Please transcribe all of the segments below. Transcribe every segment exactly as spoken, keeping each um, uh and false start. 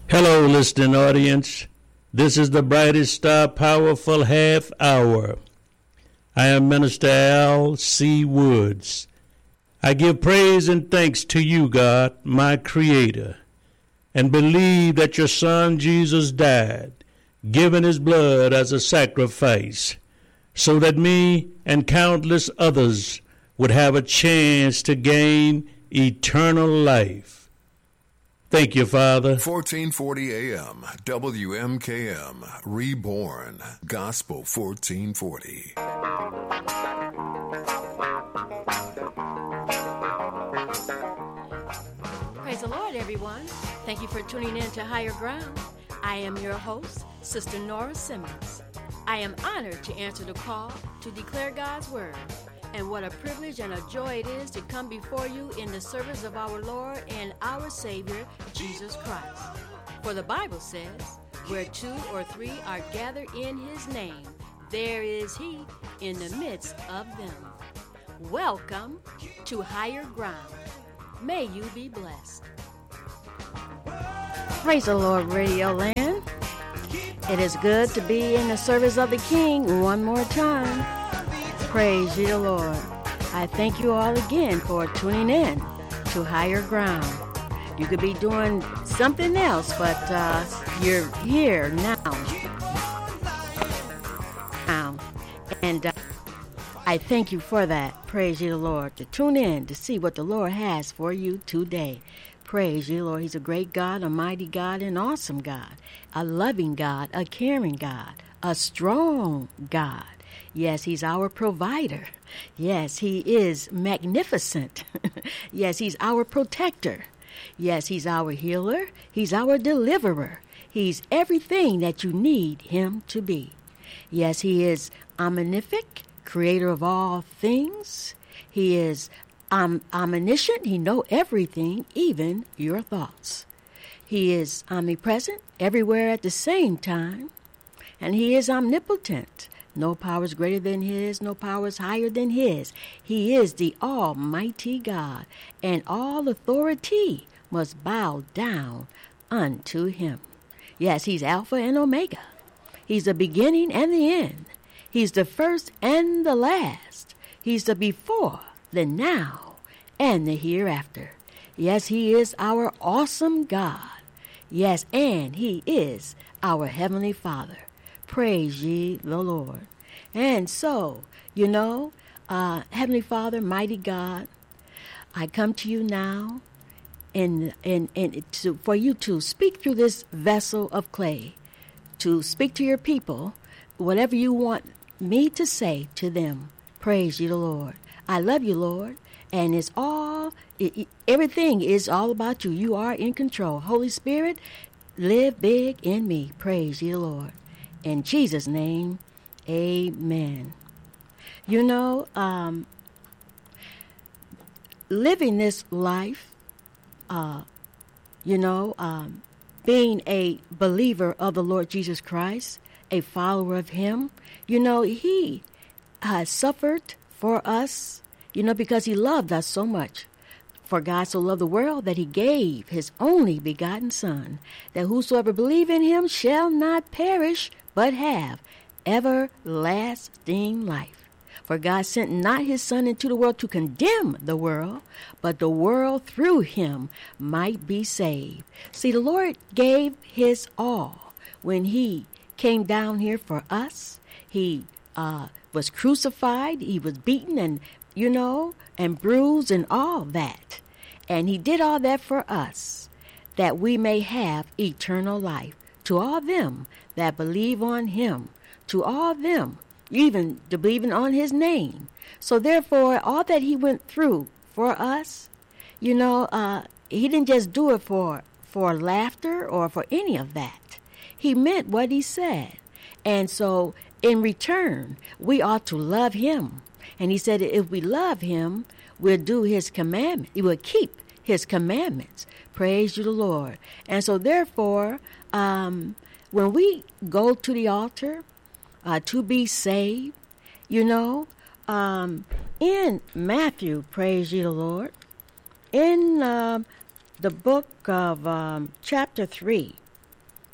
Hello, listening audience. This is the brightest star powerful half hour. I am Minister Al C. Woods. I give praise and thanks to you, God, my Creator, and believe that your Son Jesus died, giving his blood as a sacrifice, so that me and countless others would have a chance to gain eternal life. Thank you, Father. fourteen forty A M, W M K M, Reborn, Gospel fourteen forty. Praise the Lord, everyone. Thank you for tuning in to Higher Ground. I am your host, Sister Nora Simmons. I am honored to answer the call to declare God's Word. And what a privilege and a joy it is to come before you in the service of our Lord and our Savior, Jesus Christ. For the Bible says, where two or three are gathered in his name, there is he in the midst of them. Welcome to Higher Ground. May you be blessed. Praise the Lord, Radio Land. It is good to be in the service of the King one more time. Praise ye the Lord. I thank you all again for tuning in to Higher Ground. You could be doing something else, but uh, you're here now. now. And uh, I thank you for that. Praise ye the Lord. To tune in to see what the Lord has for you today. Praise ye the Lord. He's a great God, a mighty God, an awesome God, a loving God, a caring God, a strong God. Yes, he's our provider. Yes, he is magnificent. Yes, he's our protector. Yes, he's our healer. He's our deliverer. He's everything that you need him to be. Yes, he is omnific, creator of all things. He is om- omniscient. He knows everything, even your thoughts. He is omnipresent, everywhere at the same time. And he is omnipotent. No power is greater than his, no power is higher than his. He is the Almighty God, and all authority must bow down unto him. Yes, he's Alpha and Omega. He's the beginning and the end. He's the first and the last. He's the before, the now, and the hereafter. Yes, he is our awesome God. Yes, and he is our Heavenly Father. Praise ye the Lord. And so, you know, uh, Heavenly Father, mighty God, I come to you now and, and, and to, for you to speak through this vessel of clay, to speak to your people, whatever you want me to say to them. Praise ye the Lord. I love you, Lord, and it's all, it, it, everything is all about you. You are in control. Holy Spirit, live big in me. Praise ye the Lord. In Jesus' name, amen. You know, um, living this life, uh, you know, um, being a believer of the Lord Jesus Christ, a follower of him, you know, he has suffered for us, you know, because he loved us so much. For God so loved the world that he gave his only begotten Son, that whosoever believe in him shall not perish, but have everlasting life. For God sent not his Son into the world to condemn the world, but the world through him might be saved. See, the Lord gave his all when he came down here for us. He uh, was crucified, he was beaten and, you know, and bruised and all that. And he did all that for us, that we may have eternal life. To all them that believe on him, to all them, even to believing on his name. So therefore, all that he went through for us, you know, uh, he didn't just do it for, for laughter or for any of that. He meant what he said. And so in return, we ought to love him. And he said, if we love him, we'll do his commandments. We will keep his commandments. Praise you, the Lord. And so therefore, um, when we go to the altar uh, to be saved, you know, um, in Matthew, praise ye the Lord, in uh, the book of um, chapter three,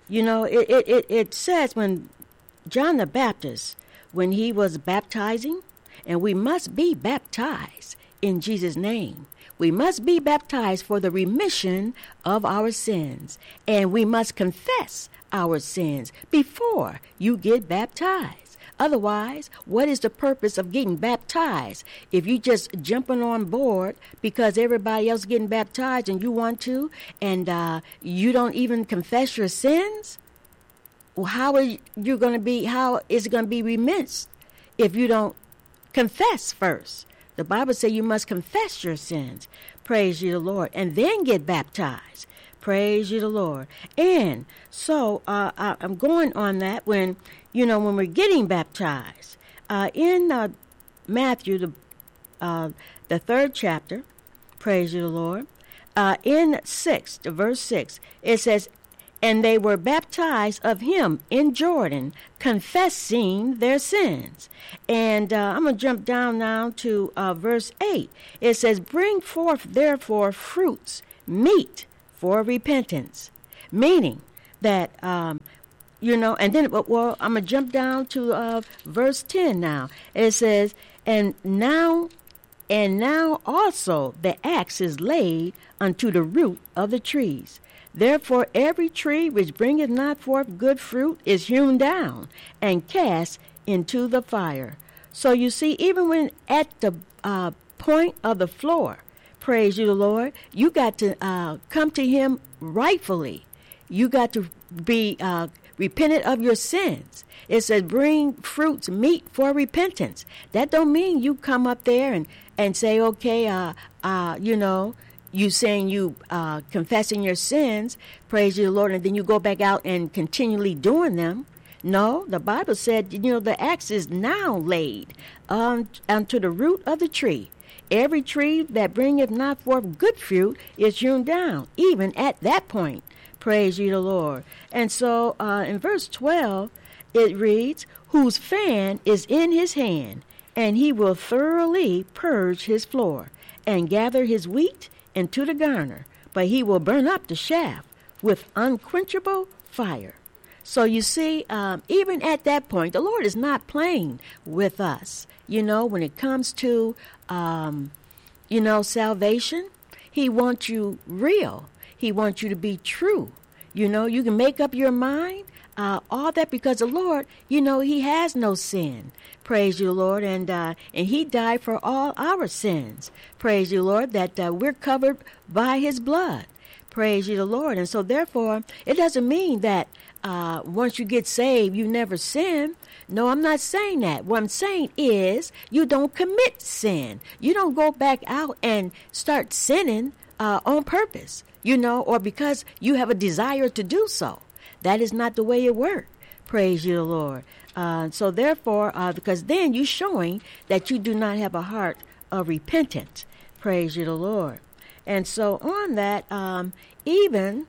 You know, it, it, it, it says when John the Baptist, when he was baptizing, and we must be baptized in Jesus' name. We must be baptized for the remission of our sins, and we must confess our sins before you get baptized. Otherwise, what is the purpose of getting baptized if you just jumping on board because everybody else getting baptized and you want to, and uh, you don't even confess your sins? Well, how are you going to be? How is it going to be remitted if you don't confess first? The Bible says you must confess your sins. Praise you, the Lord, and then get baptized. Praise you, the Lord. And so uh, I, I'm going on that when, you know, when we're getting baptized. Uh, in uh, Matthew, the uh, the third chapter, praise you, the Lord, uh, in six, verse six, it says, and they were baptized of him in Jordan, confessing their sins. And uh, I'm going to jump down now to uh, verse eight. It says, bring forth therefore fruits, meet for repentance. Meaning that, um, you know, and then, well, I'm going to jump down to uh, verse ten now. It says, and now, and now also the axe is laid unto the root of the trees. Therefore every tree which bringeth not forth good fruit is hewn down and cast into the fire. So you see, even when at the uh, point of the floor, praise you, the Lord, you got to uh, come to him rightfully. You got to be uh, repentant of your sins. It says bring fruits meet for repentance. That don't mean you come up there and, and say, okay, uh, uh, you know, you saying you uh, confessing your sins, praise you, Lord, and then you go back out and continually doing them. No, the Bible said, you know, the axe is now laid um, unto the root of the tree. Every tree that bringeth not forth good fruit is hewn down, even at that point. Praise you, the Lord. And so uh, in verse twelve, it reads, whose fan is in his hand, and he will thoroughly purge his floor, and gather his wheat into the garner, but he will burn up the shaft with unquenchable fire. So you see, um, even at that point, the Lord is not playing with us. You know, when it comes to, um, you know, salvation, he wants you real. He wants you to be true. You know, you can make up your mind, uh, all that, because the Lord, you know, he has no sin. Praise you, Lord, and uh, and he died for all our sins. Praise you, Lord, that uh, we're covered by his blood. Praise you, the Lord. And so therefore, it doesn't mean that uh, once you get saved, you never sin. No, I'm not saying that. What I'm saying is you don't commit sin. You don't go back out and start sinning uh, on purpose, you know, or because you have a desire to do so. That is not the way it works. Praise you, the Lord. Uh, so therefore, uh, because then you're showing that you do not have a heart of repentance. Praise you, the Lord. And so on that, um, even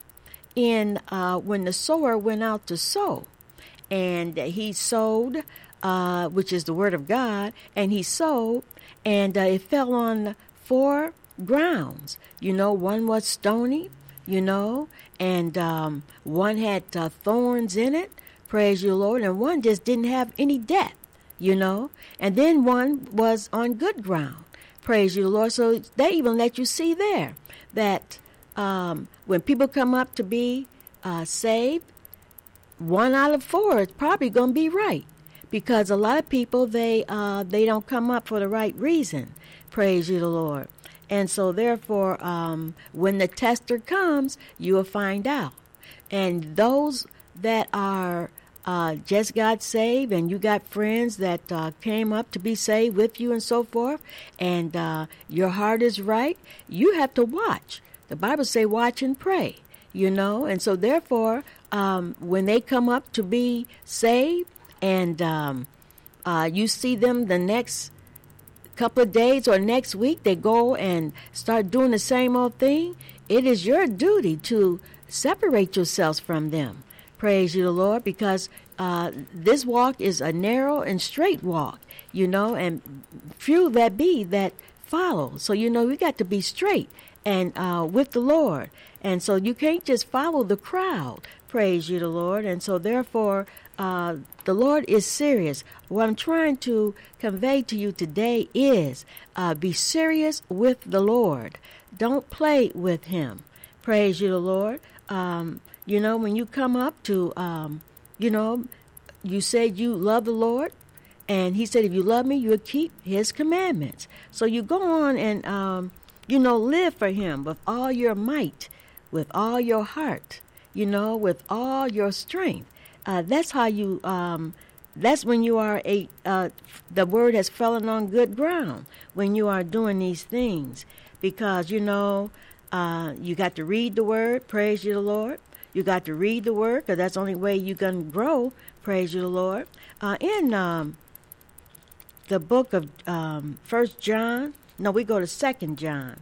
in uh, when the sower went out to sow, and he sowed, uh, which is the word of God, and he sowed, and uh, it fell on four grounds. You know, one was stony, you know, and um, one had uh, thorns in it. Praise you, Lord. And one just didn't have any depth, you know. And then one was on good ground. Praise you, Lord. So they even let you see there that um, when people come up to be uh, saved, one out of four is probably going to be right. Because a lot of people, they uh, they don't come up for the right reason. Praise you, the Lord. And so therefore, um, when the tester comes, you will find out. And those that are uh, just got saved, and you got friends that uh, came up to be saved with you and so forth, and uh, your heart is right, you have to watch. The Bible say watch and pray, you know. And so therefore, um, when they come up to be saved, and um, uh, you see them the next couple of days or next week, they go and start doing the same old thing, it is your duty to separate yourselves from them. Praise you, the Lord, because uh, this walk is a narrow and straight walk, you know, and few that be that follow. So, you know, we got to be straight and uh, with the Lord. And so you can't just follow the crowd. Praise you, the Lord. And so therefore, uh, the Lord is serious. What I'm trying to convey to you today is uh, be serious with the Lord. Don't play with him. Praise you, the Lord. Um, you know, when you come up to, um, you know, you said you love the Lord. And he said, if you love me, you'll keep his commandments. So you go on and, um, you know, live for him with all your might, with all your heart, you know, with all your strength. Uh, that's how you, um, that's when you are a, uh, the word has fallen on good ground, when you are doing these things. Because, you know, uh, you got to read the word, praise you, the Lord. You got to read the word, because that's the only way you can grow, praise you, the Lord. Uh, in um, the book of um, First John, no, we go to Second John.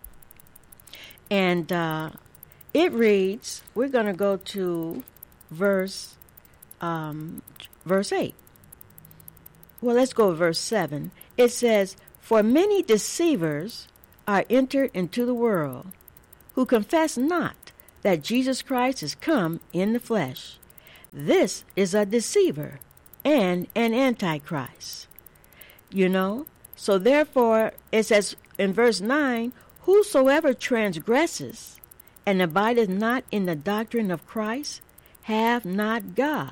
And uh, it reads, we're going to go to verse um, verse eight. Well, let's go to verse seven. It says, for many deceivers are entered into the world, who confess not that Jesus Christ is come in the flesh. This is a deceiver and an antichrist. You know? So therefore, it says in verse nine, whosoever transgresses and abideth not in the doctrine of Christ hath not God.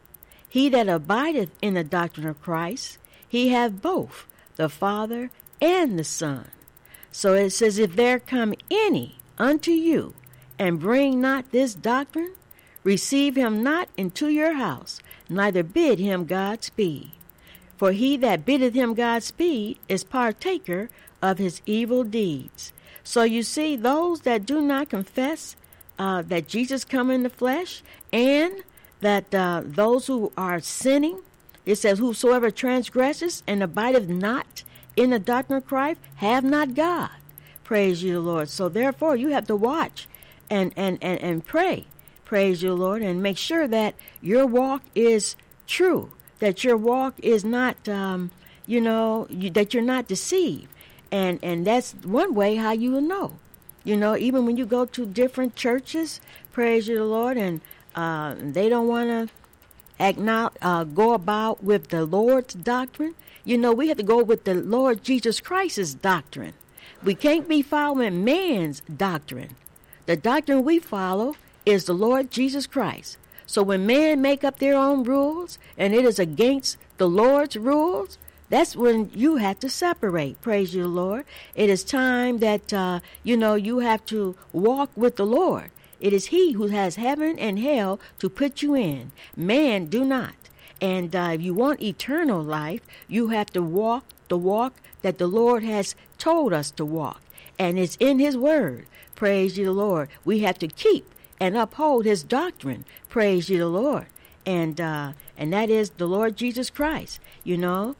He that abideth in the doctrine of Christ, he hath both the Father and the Son. So it says, if there come any unto you, and bring not this doctrine, receive him not into your house, neither bid him Godspeed. For he that biddeth him Godspeed is partaker of his evil deeds. So you see, those that do not confess uh, that Jesus come in the flesh, and that uh, those who are sinning, it says, whosoever transgresses and abideth not in the doctrine of Christ have not God. Praise you, the Lord. So therefore, you have to watch and, and, and, and pray. Praise you, Lord, and make sure that your walk is true, that your walk is not, um, you know, you, that you're not deceived. And, and that's one way how you will know. You know, even when you go to different churches, praise you, the Lord, and uh, they don't want to acknowledge, uh, go about with the Lord's doctrine. You know, we have to go with the Lord Jesus Christ's doctrine. We can't be following man's doctrine. The doctrine we follow is the Lord Jesus Christ. So when men make up their own rules and it is against the Lord's rules, that's when you have to separate. Praise you, Lord. It is time that, uh, you know, you have to walk with the Lord. It is he who has heaven and hell to put you in. Man do not. And uh, if you want eternal life, you have to walk the walk that the Lord has told us to walk. And it's in his word. Praise you, the Lord. We have to keep and uphold his doctrine. Praise you, the Lord. And uh, and that is the Lord Jesus Christ, you know.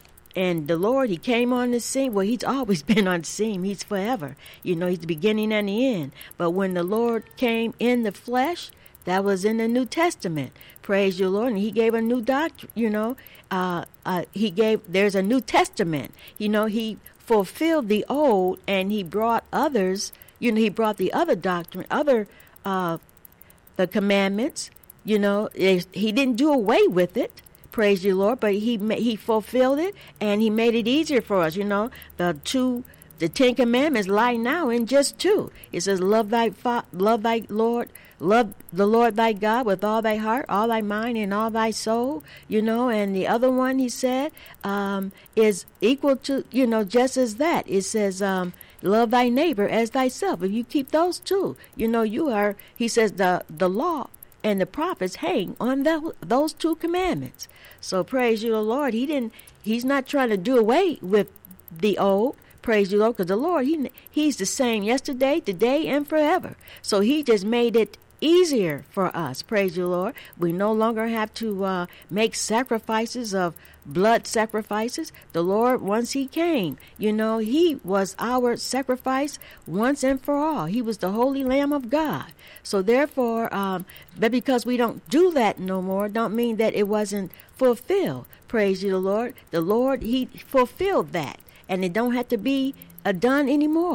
And the Lord, he came on the scene. Well, he's always been on the scene. He's forever. You know, he's the beginning and the end. But when the Lord came in the flesh, that was in the New Testament. Praise you, Lord. And he gave a new doctrine, you know. Uh, uh, he gave, there's a New Testament. You know, he fulfilled the old and he brought others, you know, he brought the other doctrine, other, uh, the commandments, you know. He didn't do away with it. Praise you, Lord, but he he fulfilled it, and he made it easier for us. You know, the two, the Ten Commandments lie now in just two. It says, "Love thy fa- love thy Lord, love the Lord thy God with all thy heart, all thy mind, and all thy soul." You know, and the other one, he said, um, is equal to, you know, just as that. It says, um, "Love thy neighbor as thyself." If you keep those two, you know, you are. He says the the law and the prophets hang on the, those two commandments. So praise you, the Lord. He didn't. He's not trying to do away with the old. Praise you, Lord, because the Lord, he he's the same yesterday, today, and forever. So he just made it easier for us. Praise you, Lord. We no longer have to uh, make sacrifices of blood sacrifices. The Lord, once he came, you know, he was our sacrifice once and for all. He was the Holy Lamb of God. So therefore, um, but because we don't do that no more, don't mean that it wasn't fulfilled. Praise you, the Lord. The Lord, he fulfilled that. And it don't have to be uh, done anymore.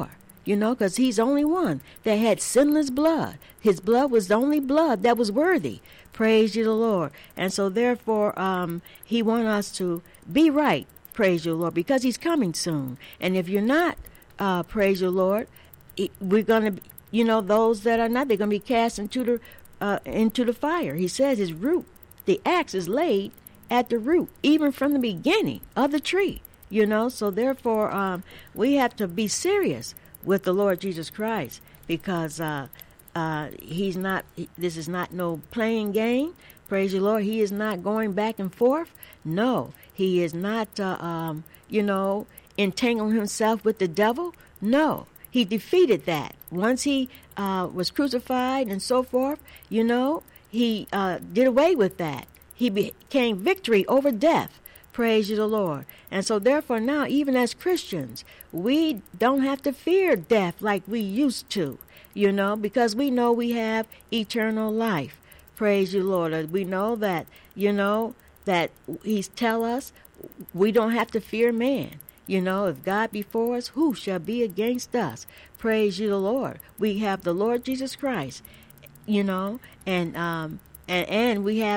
you know, because he's the only one that had sinless blood. His blood was the only blood that was worthy. Praise you, the Lord. And so therefore, um, he wants us to be right. Praise you, Lord, because he's coming soon. And if you're not, uh, praise you, Lord, it, we're going to, you know, those that are not, they're going to be cast into the, uh, into the fire. He says his root, the axe is laid at the root, even from the beginning of the tree, you know. So therefore, um, we have to be serious with the Lord Jesus Christ, because uh, uh, he's not, this is not no playing game. Praise the Lord. He is not going back and forth. No, he is not, uh, um, you know, entangling himself with the devil. No, he defeated that. Once he uh, was crucified and so forth, you know, he uh, did away with that. He became victory over death. Praise you, the Lord. And so therefore now, even as Christians, we don't have to fear death like we used to, you know, because we know we have eternal life. Praise you, Lord. We know that, you know, that he's tell us we don't have to fear man. You know, if God be for us, who shall be against us? Praise you, the Lord. We have the Lord Jesus Christ, you know, and um, and, and we have